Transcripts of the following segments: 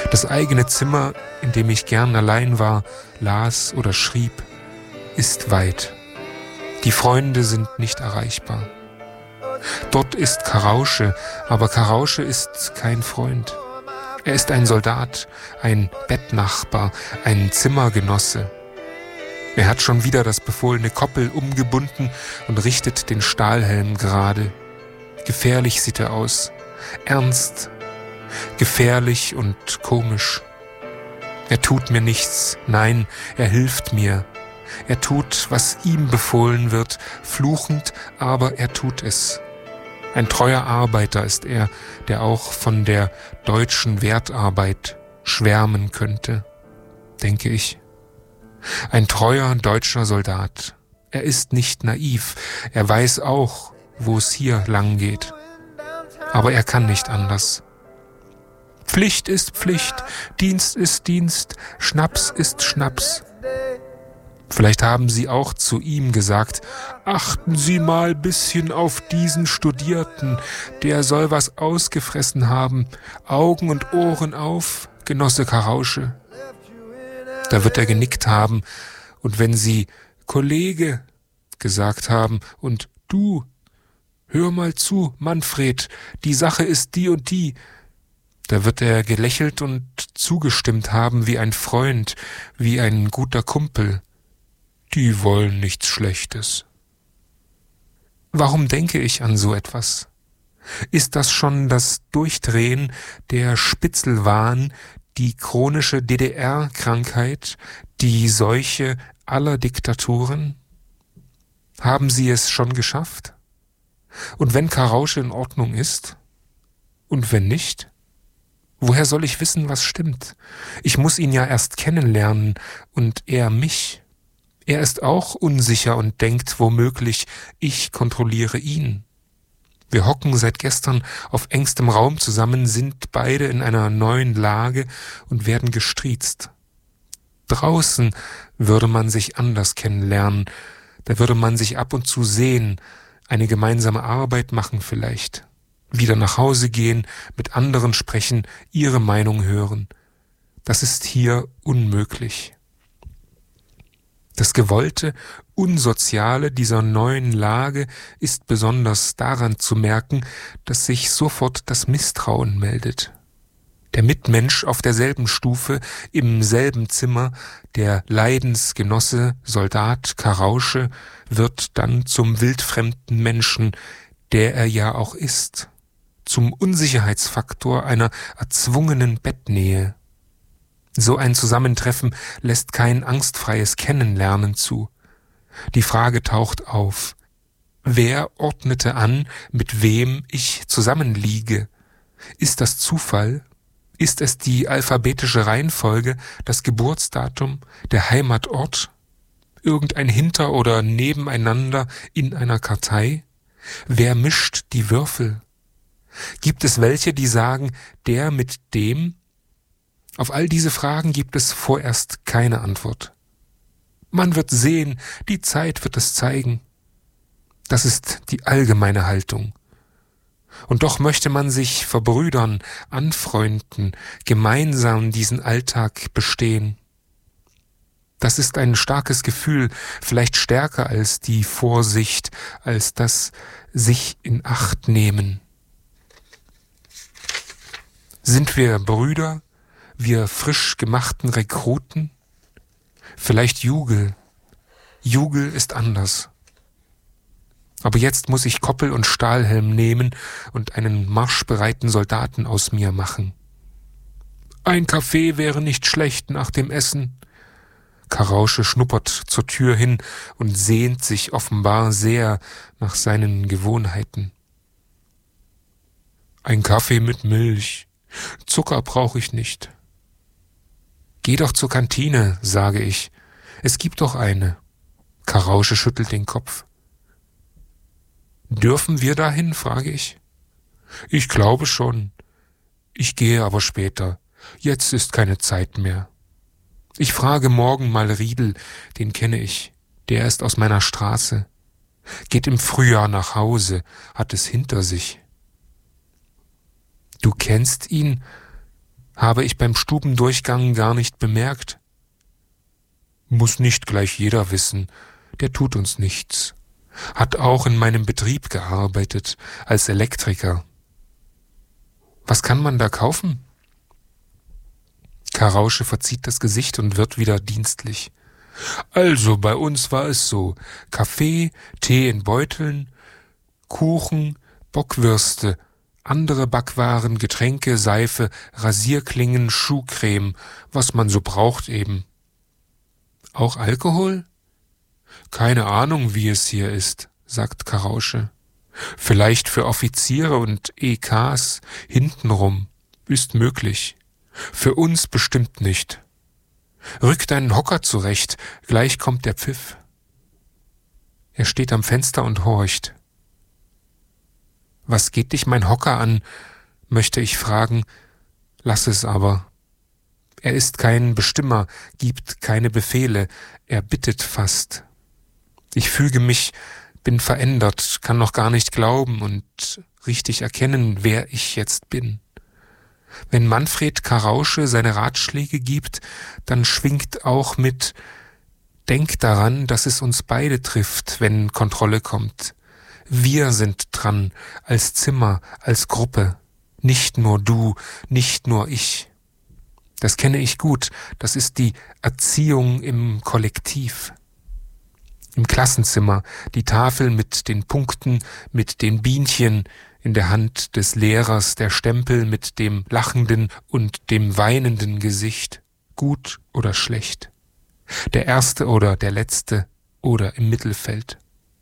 Das eigene Zimmer, in dem ich gern allein war, las oder schrieb, ist weit. Die Freunde sind nicht erreichbar. Dort ist Karausche, aber Karausche ist kein Freund. Er ist ein Soldat, ein Bettnachbar, ein Zimmergenosse. Er hat schon wieder das befohlene Koppel umgebunden und richtet den Stahlhelm gerade. Gefährlich sieht er aus, ernst, gefährlich und komisch. Er tut mir nichts, nein, er hilft mir. Er tut, was ihm befohlen wird, fluchend, aber er tut es. Ein treuer Arbeiter ist er, der auch von der deutschen Wertarbeit schwärmen könnte, denke ich. Ein treuer deutscher Soldat. Er ist nicht naiv, er weiß auch, wo es hier lang geht. Aber er kann nicht anders. Pflicht ist Pflicht, Dienst ist Dienst, Schnaps ist Schnaps. Vielleicht haben Sie auch zu ihm gesagt, achten Sie mal bisschen auf diesen Studierten, der soll was ausgefressen haben, Augen und Ohren auf, Genosse Karausche. Da wird er genickt haben, und wenn Sie Kollege gesagt haben und du, hör mal zu, Manfred, die Sache ist die und die, da wird er gelächelt und zugestimmt haben wie ein Freund, wie ein guter Kumpel. Die wollen nichts Schlechtes. Warum denke ich an so etwas? Ist das schon das Durchdrehen, der Spitzelwahn, die chronische DDR-Krankheit, die Seuche aller Diktaturen? Haben sie es schon geschafft? Und wenn Karausche in Ordnung ist? Und wenn nicht? Woher soll ich wissen, was stimmt? Ich muss ihn ja erst kennenlernen und er mich. Er ist auch unsicher und denkt womöglich, ich kontrolliere ihn. Wir hocken seit gestern auf engstem Raum zusammen, sind beide in einer neuen Lage und werden gestriezt. Draußen würde man sich anders kennenlernen, da würde man sich ab und zu sehen, eine gemeinsame Arbeit machen vielleicht, wieder nach Hause gehen, mit anderen sprechen, ihre Meinung hören. Das ist hier unmöglich. Das Gewollte, Unsoziale dieser neuen Lage ist besonders daran zu merken, dass sich sofort das Misstrauen meldet. Der Mitmensch auf derselben Stufe, im selben Zimmer, der Leidensgenosse, Soldat, Karausche, wird dann zum wildfremden Menschen, der er ja auch ist, zum Unsicherheitsfaktor einer erzwungenen Bettnähe. So ein Zusammentreffen lässt kein angstfreies Kennenlernen zu. Die Frage taucht auf: Wer ordnete an, mit wem ich zusammenliege? Ist das Zufall? Ist es die alphabetische Reihenfolge, das Geburtsdatum, der Heimatort? Irgendein Hinter- oder Nebeneinander in einer Kartei? Wer mischt die Würfel? Gibt es welche, die sagen, der mit dem? Auf all diese Fragen gibt es vorerst keine Antwort. Man wird sehen, die Zeit wird es zeigen. Das ist die allgemeine Haltung. Und doch möchte man sich verbrüdern, anfreunden, gemeinsam diesen Alltag bestehen. Das ist ein starkes Gefühl, vielleicht stärker als die Vorsicht, als das sich in Acht nehmen. Sind wir Brüder? Wir frisch gemachten Rekruten? Vielleicht Jugel. Jugel ist anders. Aber jetzt muss ich Koppel und Stahlhelm nehmen und einen marschbereiten Soldaten aus mir machen. Ein Kaffee wäre nicht schlecht nach dem Essen. Karausche schnuppert zur Tür hin und sehnt sich offenbar sehr nach seinen Gewohnheiten. Ein Kaffee mit Milch. Zucker brauche ich nicht. Geh doch zur Kantine, sage ich. Es gibt doch eine. Karausche schüttelt den Kopf. Dürfen wir dahin, frage ich. Ich glaube schon. Ich gehe aber später. Jetzt ist keine Zeit mehr. Ich frage morgen mal Riedel, den kenne ich. Der ist aus meiner Straße. Geht im Frühjahr nach Hause, hat es hinter sich. Du kennst ihn? Habe ich beim Stubendurchgang gar nicht bemerkt. Muss nicht gleich jeder wissen, der tut uns nichts. Hat auch in meinem Betrieb gearbeitet, als Elektriker. Was kann man da kaufen? Karausche verzieht das Gesicht und wird wieder dienstlich. Also, bei uns war es so: Kaffee, Tee in Beuteln, Kuchen, Bockwürste, andere Backwaren, Getränke, Seife, Rasierklingen, Schuhcreme, was man so braucht eben. Auch Alkohol? Keine Ahnung, wie es hier ist, sagt Karausche. Vielleicht für Offiziere und EKs hintenrum. Ist möglich. Für uns bestimmt nicht. Rück deinen Hocker zurecht, gleich kommt der Pfiff. Er steht am Fenster und horcht. Was geht dich mein Hocker an, möchte ich fragen, lass es aber. Er ist kein Bestimmer, gibt keine Befehle, er bittet fast. Ich füge mich, bin verändert, kann noch gar nicht glauben und richtig erkennen, wer ich jetzt bin. Wenn Manfred Karausche seine Ratschläge gibt, dann schwingt auch mit: Denk daran, dass es uns beide trifft, wenn Kontrolle kommt. Wir sind dran, als Zimmer, als Gruppe. Nicht nur du, nicht nur ich. Das kenne ich gut, das ist die Erziehung im Kollektiv. Im Klassenzimmer, die Tafel mit den Punkten, mit den Bienchen, in der Hand des Lehrers der Stempel mit dem lachenden und dem weinenden Gesicht, gut oder schlecht, der Erste oder der Letzte oder im Mittelfeld.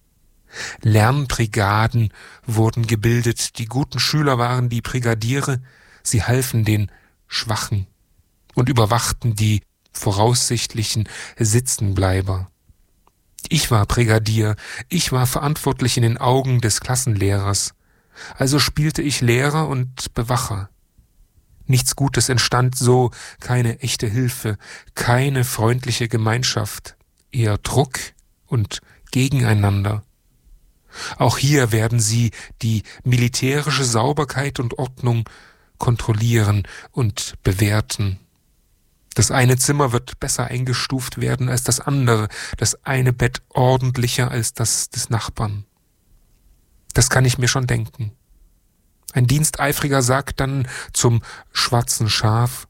Lernbrigaden wurden gebildet, die guten Schüler waren die Brigadiere, sie halfen den Schwachen und überwachten die voraussichtlichen Sitzenbleiber. Ich war Brigadier, ich war verantwortlich in den Augen des Klassenlehrers. Also spielte ich Lehrer und Bewacher. Nichts Gutes entstand so, keine echte Hilfe, keine freundliche Gemeinschaft, eher Druck und Gegeneinander. Auch hier werden sie die militärische Sauberkeit und Ordnung kontrollieren und bewerten. Das eine Zimmer wird besser eingestuft werden als das andere, das eine Bett ordentlicher als das des Nachbarn. Das kann ich mir schon denken. Ein Diensteifriger sagt dann zum schwarzen Schaf: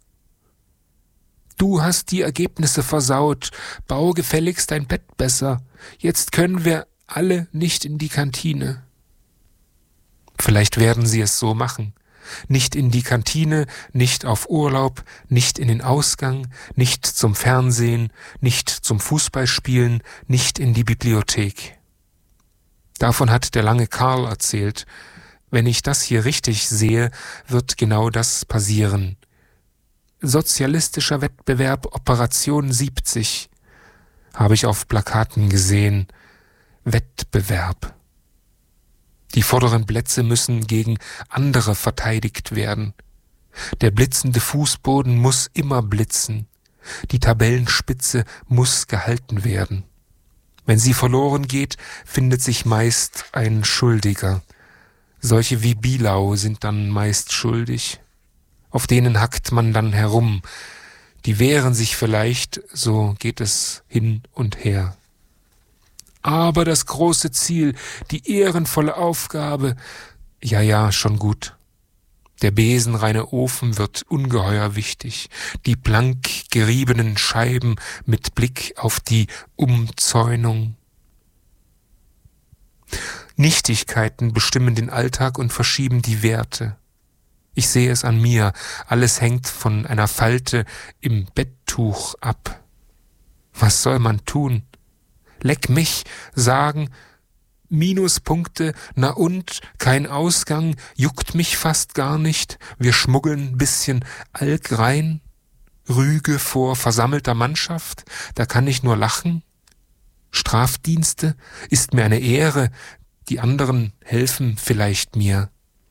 Du hast die Ergebnisse versaut, bau gefälligst dein Bett besser. Jetzt können wir alle nicht in die Kantine. Vielleicht werden sie es so machen. Nicht in die Kantine, nicht auf Urlaub, nicht in den Ausgang, nicht zum Fernsehen, nicht zum Fußballspielen, nicht in die Bibliothek. Davon hat der lange Karl erzählt. Wenn ich das hier richtig sehe, wird genau das passieren. Sozialistischer Wettbewerb Operation 70 habe ich auf Plakaten gesehen. Wettbewerb. Die vorderen Plätze müssen gegen andere verteidigt werden. Der blitzende Fußboden muss immer blitzen. Die Tabellenspitze muss gehalten werden. Wenn sie verloren geht, findet sich meist ein Schuldiger. Solche wie Bielau sind dann meist schuldig. Auf denen hackt man dann herum. Die wehren sich vielleicht, so geht es hin und her. Aber das große Ziel, die ehrenvolle Aufgabe, ja, schon gut. Der besenreine Ofen wird ungeheuer wichtig. Die blank geriebenen Scheiben mit Blick auf die Umzäunung. Nichtigkeiten bestimmen den Alltag und verschieben die Werte. Ich sehe es an mir, alles hängt von einer Falte im Betttuch ab. Was soll man tun? Leck mich, sagen, Minuspunkte, na und, kein Ausgang, juckt mich fast gar nicht, wir schmuggeln bisschen Alk rein, Rüge vor versammelter Mannschaft, da kann ich nur lachen. Strafdienste, ist mir eine Ehre, die anderen helfen vielleicht mir.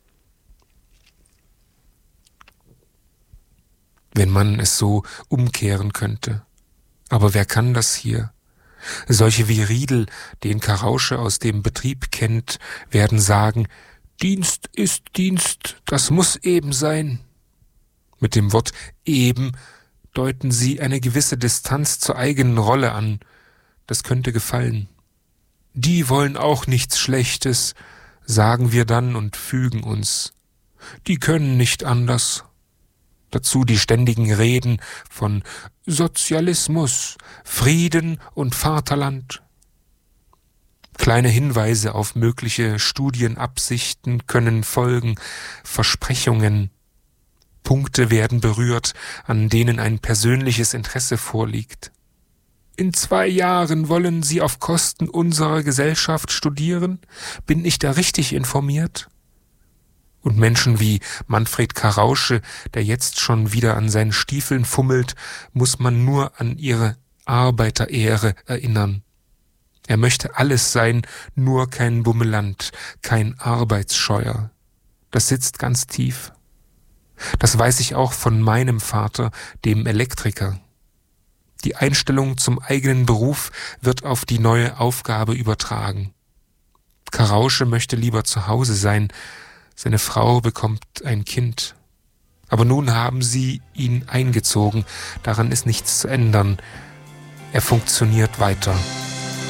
Wenn man es so umkehren könnte. Aber wer kann das hier? Solche wie Riedel, den Karausche aus dem Betrieb kennt, werden sagen, Dienst ist Dienst, das muss eben sein. Mit dem Wort eben deuten sie eine gewisse Distanz zur eigenen Rolle an. Das könnte gefallen. Die wollen auch nichts Schlechtes, sagen wir dann und fügen uns. Die können nicht anders. Dazu die ständigen Reden von Sozialismus, Frieden und Vaterland. Kleine Hinweise auf mögliche Studienabsichten können folgen, Versprechungen. Punkte werden berührt, an denen ein persönliches Interesse vorliegt. In 2 Jahren wollen Sie auf Kosten unserer Gesellschaft studieren? Bin ich da richtig informiert? Und Menschen wie Manfred Karausche, der jetzt schon wieder an seinen Stiefeln fummelt, muss man nur an ihre Arbeiterehre erinnern. Er möchte alles sein, nur kein Bummeland, kein Arbeitsscheuer. Das sitzt ganz tief. Das weiß ich auch von meinem Vater, dem Elektriker. Die Einstellung zum eigenen Beruf wird auf die neue Aufgabe übertragen. Karausche möchte lieber zu Hause sein, seine Frau bekommt ein Kind. Aber nun haben sie ihn eingezogen, daran ist nichts zu ändern. Er funktioniert weiter.